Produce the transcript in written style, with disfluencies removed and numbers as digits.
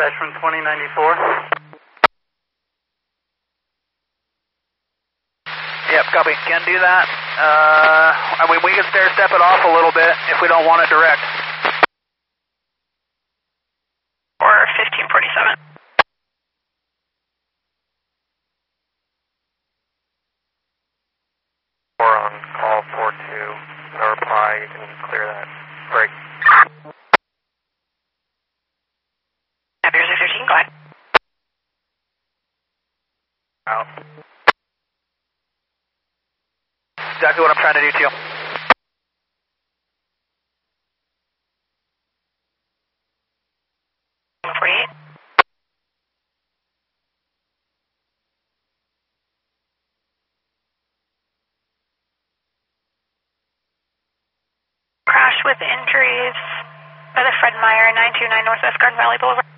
dispatch from 2094. Yep, copy. Can do that. I mean, we can stair step it off a little bit if we don't want it direct. Or 1547. Or on call 42, no reply, you can clear that. Break. Navier 613, go ahead. Out. Exactly what I'm trying to do to you. Crash with injuries by the Fred Meyer, 929 Northwest Garden Valley Boulevard.